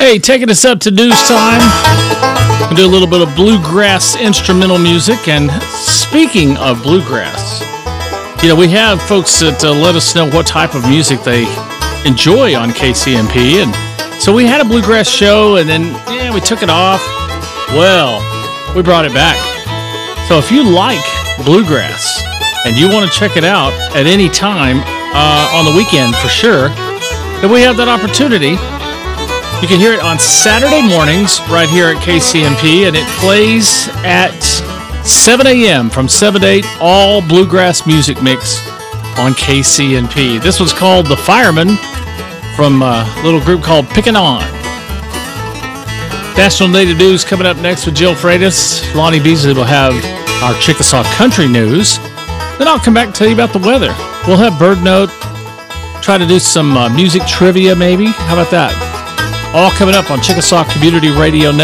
Hey, taking us up to news time. We'll do a little bit of bluegrass instrumental music. And speaking of bluegrass, we have folks that let us know what type of music they enjoy on KCMP. And so we had a bluegrass show, and then we took it off. Well, we brought it back. So if you like bluegrass and you want to check it out at any time on the weekend for sure, then we have that opportunity. You can hear it on Saturday mornings right here at KCMP, and it plays at 7 a.m. from 7 to 8, all bluegrass music mix on KCMP. This was called The Fireman from a little group called Pickin' On. National Native News coming up next with Jill Freitas. Lonnie Beasley will have our Chickasaw Country News. Then I'll come back and tell you about the weather. We'll have Bird Note, try to do some music trivia maybe. How about that? All coming up on Chickasaw Community Radio Network.